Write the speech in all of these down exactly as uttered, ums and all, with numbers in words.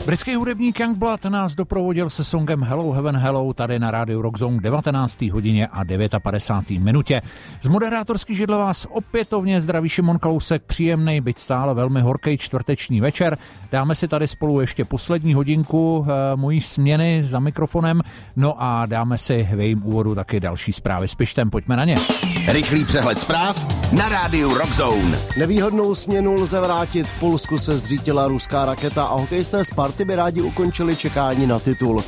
Britský hudebník Youngblood nás doprovodil se songem Hello Heaven Hello tady na rádiu Rock Zone devatenácté hodině a padesát devět minutě. Z moderátorský židle vás opětovně zdraví Šimon Kalousek, příjemnej, byť stále velmi horkej čtvrteční večer. Dáme si tady spolu ještě poslední hodinku e, mojí směny za mikrofonem, no a dáme si v jejím úvodu taky další zprávy s Pištem. Pojďme na ně. Rychlý přehled zpráv na rádiu Rock Zone. Nevýhodnou směnu lze vrátit. V Polsku se zřítila ruská raketa a hokejisté Sparty by rádi ukončili čekání na titul.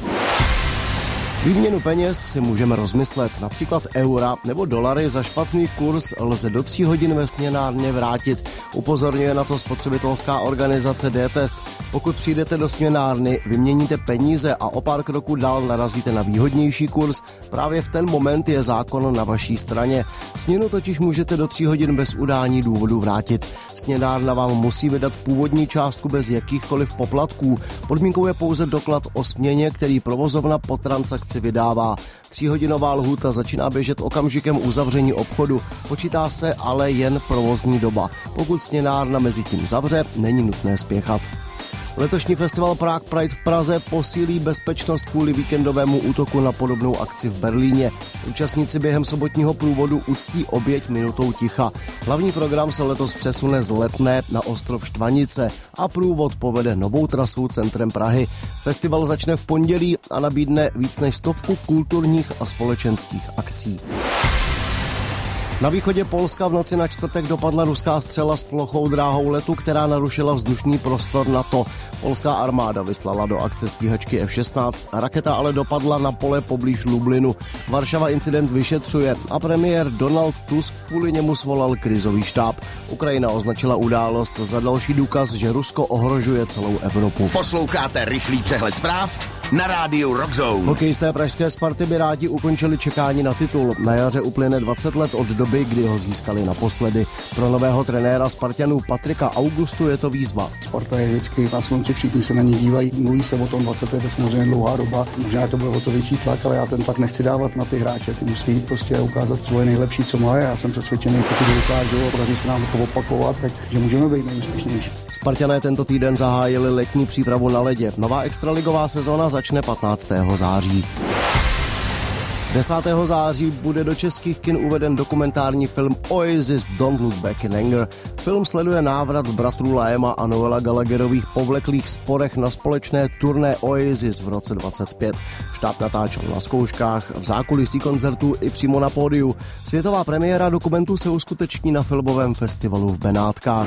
Výměnu peněz si můžeme rozmyslet. Například eura nebo dolary za špatný kurz lze do tří hodin ve směnárně vrátit. Upozorňuje na to spotřebitelská organizace D-Test. Pokud přijdete do směnárny, vyměníte peníze a o pár kroků dál narazíte na výhodnější kurz, právě v ten moment je zákon na vaší straně. Směnu totiž můžete do tří hodin bez udání důvodu vrátit. Směnárna vám musí vydat původní částku bez jakýchkoliv poplatků. Podmínkou je pouze doklad o směně, který provozovna po transakci vydává. Tříhodinová lhůta začíná běžet okamžikem uzavření obchodu. Počítá se ale jen provozní doba. Pokud směnárna mezi tím zavře, není nutné spěchat. Letošní festival Prague Pride v Praze posílí bezpečnost kvůli víkendovému útoku na podobnou akci v Berlíně. Účastníci během sobotního průvodu uctí oběť minutou ticha. Hlavní program se letos přesune z Letné na ostrov Štvanice a průvod povede novou trasou centrem Prahy. Festival začne v pondělí a nabídne víc než stovku kulturních a společenských akcí. Na východě Polska v noci na čtvrtek dopadla ruská střela s plochou dráhou letu, která narušila vzdušný prostor NATO. Polská armáda vyslala do akce stíhačky F šestnáct, raketa ale dopadla na pole poblíž Lublinu. Varšava incident vyšetřuje a premiér Donald Tusk kvůli němu svolal krizový štáb. Ukrajina označila událost za další důkaz, že Rusko ohrožuje celou Evropu. Posloucháte rychlý přehled zpráv na rádiu Rock Zone. Hokejisté pražské Sparty by rádi ukončili čekání na titul. Na jaře uplyne dvacet let od doby, kdy ho získali naposledy. Pro nového trenéra Spartanů Patrika Augustu je to výzva. Sparta je vždycky na slunci, všichni se na ní dívají. Mluví se o tom, dvacet let je samozřejmě dlouhá doba. Možná to bylo o to větší tlak, ale já ten tlak nechci dávat na ty hráče. Ty musí prostě ukázat svoje nejlepší, co mají. Já jsem přesvědčený, pokud to dokážou a podaří se nám to opakovat, takže můžeme být nejúspěšnější. Spartané tento týden zahájili letní přípravu na ledě. Nová extraligová sezóna začne patnáctého září. desátého září bude do českých kin uveden dokumentární film Oasis Don't Look Back in Anger. Film sleduje návrat bratrů Liama a Noela Gallagherových povleklých sporech na společné turné Oasis v roce dvacet pět. Štáb natáčel na zkouškách, v zákulisí koncertů i přímo na pódiu. Světová premiéra dokumentu se uskuteční na filmovém festivalu v Benátkách.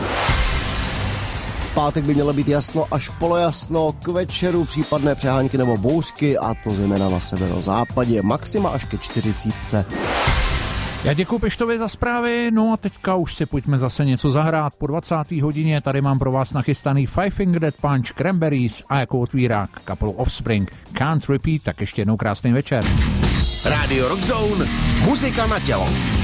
V pátek by mělo být jasno až polojasno, k večeru případné přehánky nebo bouřky, a to zejména na severozápadě, maxima až ke čtyřicítce. Já děkuji Pištovi za zprávy, no a teďka už si pojďme zase něco zahrát. Po dvacáté hodině tady mám pro vás nachystaný Five Finger Death Punch, Cranberries a jako otvírák kapelu Offspring. Can't Repeat, tak ještě jednou krásný večer. Radio Rock Zone, muzika na tělo.